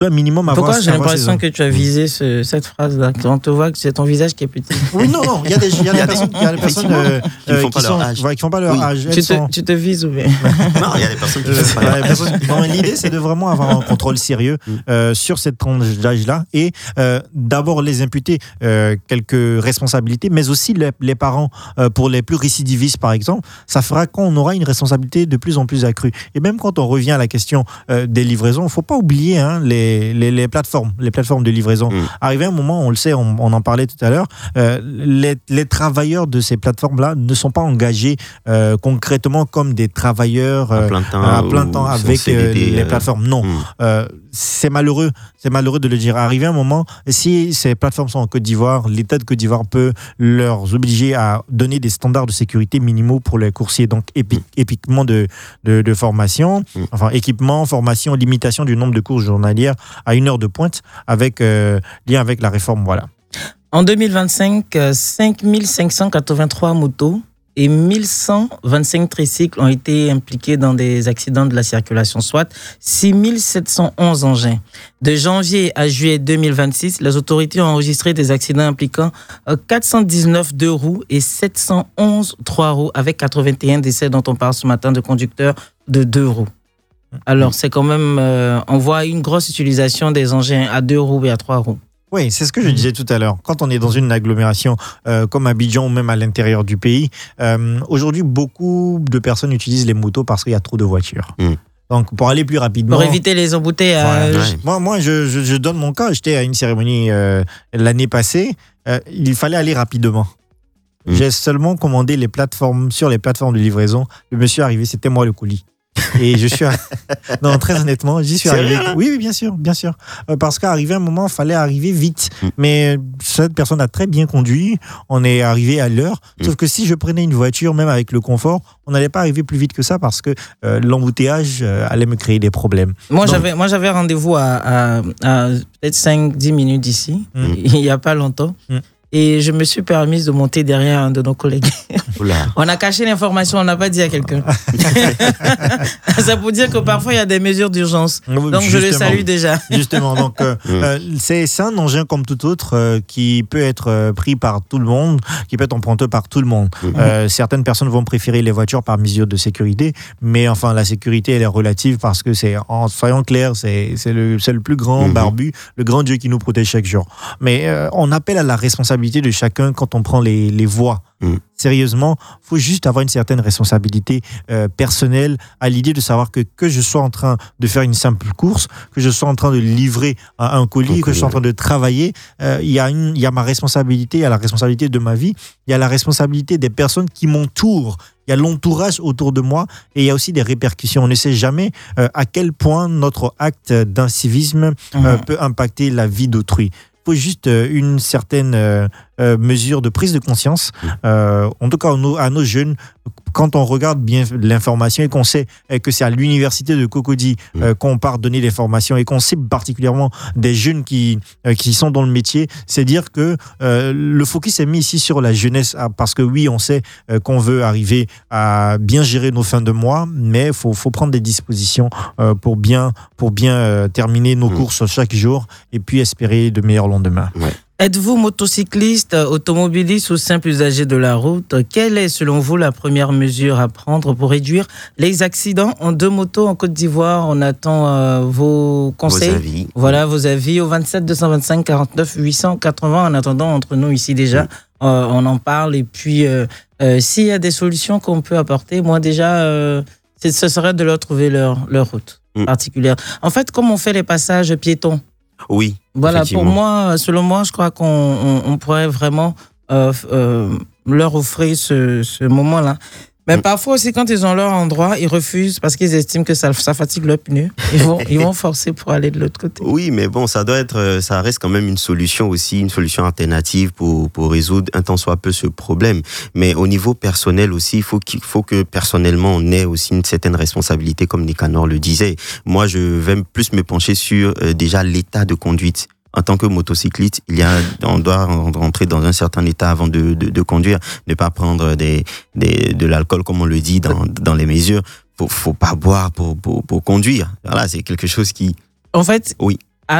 dois minimum Pourquoi avoir. j'ai l'impression que tu as visé cette phrase-là? On te voit que c'est ton visage qui est petit. Oui, non. Il y a des personnes qui font pas leur âge. Qui font pas leur âge. Tu te vises ou bien? Non, il y a des personnes qui font pas leur âge. Non, l'idée, c'est de vraiment avoir un contrôle sérieux sur cette tranche d'âge-là et d'abord les imputer quelques responsabilités, mais aussi les parents, pour les plus récidivistes, par exemple, ça fera qu'on aura une responsabilité de plus en plus accrue. Et même quand on revient à la question des livraisons, il ne faut pas oublier les plateformes de livraison. Arrivé un moment, on le sait, on en parlait tout à l'heure, les travailleurs de ces plateformes-là ne sont pas engagés concrètement comme des travailleurs à plein temps avec CDD, les plateformes. Non, c'est malheureux de le dire. Arrivé un moment, si ces plateformes sont en Côte d'Ivoire, l'État de Côte d'Ivoire peut leur obliger à donner des standards de sécurité minimaux pour les coursiers. Donc, équipement de formation, équipement, formation, limitation du nombre de courses journalières à 1 heure de pointe lien avec la réforme. Voilà. En 2025, 5583 motos et 1125 tricycles ont été impliqués dans des accidents de la circulation, soit 6711 engins. De janvier à juillet 2026, les autorités ont enregistré des accidents impliquant 419 deux roues et 711 trois roues, avec 81 décès dont on parle ce matin de conducteurs de 2 roues. Alors, c'est quand même, on voit une grosse utilisation des engins à 2 roues et à 3 roues. Oui, c'est ce que je disais tout à l'heure. Quand on est dans une agglomération comme Abidjan ou même à l'intérieur du pays, aujourd'hui, beaucoup de personnes utilisent les motos parce qu'il y a trop de voitures. Donc, pour aller plus rapidement... Pour éviter les embouteillages. Moi, je donne mon cas. J'étais à une cérémonie l'année passée. Il fallait aller rapidement. J'ai seulement commandé sur les plateformes de livraison. Le monsieur est arrivé, c'était moi le colis. Et je suis non, très honnêtement, j'y suis arrivé. Oui, bien sûr. Parce qu'arrivé un moment, il fallait arriver vite. Mais cette personne a très bien conduit. On est arrivé à l'heure. Sauf que si je prenais une voiture, même avec le confort, on n'allait pas arriver plus vite que ça parce que l'embouteillage allait me créer des problèmes. Moi, j'avais rendez-vous à peut-être 5-10 minutes d'ici, il n'y a pas longtemps. Et je me suis permise de monter derrière un de nos collègues. On a caché l'information, on n'a pas dit à quelqu'un. Ça pour dire que parfois, il y a des mesures d'urgence. Donc, je le salue déjà. Justement, donc, c'est un engin comme tout autre qui peut être pris par tout le monde, qui peut être emprunté par tout le monde. Certaines personnes vont préférer les voitures par mesure de sécurité, mais enfin, la sécurité, elle est relative parce que soyons clairs, c'est le plus grand barbu, le grand Dieu qui nous protège chaque jour. Mais on appelle à la responsabilité de chacun quand on prend les voies. Sérieusement, il faut juste avoir une certaine responsabilité personnelle à l'idée de savoir que je sois en train de faire une simple course, que je sois en train de livrer un colis, que je sois en train de travailler. Il y a ma responsabilité, il y a la responsabilité de ma vie, il y a la responsabilité des personnes qui m'entourent, il y a l'entourage autour de moi et il y a aussi des répercussions. On ne sait jamais à quel point notre acte d'incivisme peut impacter la vie d'autrui. Il faut juste une certaine mesure de prise de conscience, en tout cas à nos jeunes, quand on regarde bien l'information et qu'on sait que c'est à l'université de Cocody qu'on part donner des formations et qu'on cible particulièrement des jeunes qui sont dans le métier, c'est dire que le focus est mis ici sur la jeunesse, parce que oui, on sait qu'on veut arriver à bien gérer nos fins de mois, mais il faut prendre des dispositions pour bien terminer nos courses chaque jour et puis espérer de meilleurs lendemains. Êtes-vous motocycliste, automobiliste ou simple usager de la route? Quelle est, selon vous, la première mesure à prendre pour réduire les accidents en 2 motos en Côte d'Ivoire? On attend vos conseils. Vos avis. Voilà, vos avis au 27 225 49 880. En attendant, entre nous ici déjà, on en parle. Et puis, s'il y a des solutions qu'on peut apporter, moi déjà, ce serait de leur trouver leur route particulière. En fait, comme on fait les passages piétons. Oui. Voilà, pour moi, selon moi, je crois qu'on pourrait vraiment leur offrir ce moment-là. Mais parfois aussi, quand ils ont leur endroit, ils refusent parce qu'ils estiment que ça fatigue leurs pneus. Ils vont forcer pour aller de l'autre côté. Oui, mais bon, ça reste quand même une solution aussi, une solution alternative pour résoudre un tant soit peu ce problème. Mais au niveau personnel aussi, il faut que personnellement on ait aussi une certaine responsabilité, comme Nicanor le disait. Moi, je vais plus me pencher sur déjà l'état de conduite. En tant que motocycliste, on doit rentrer dans un certain état avant de conduire, ne pas prendre de l'alcool comme on le dit dans les mesures. Faut pas boire pour conduire. Voilà, c'est quelque chose qui... En fait, oui.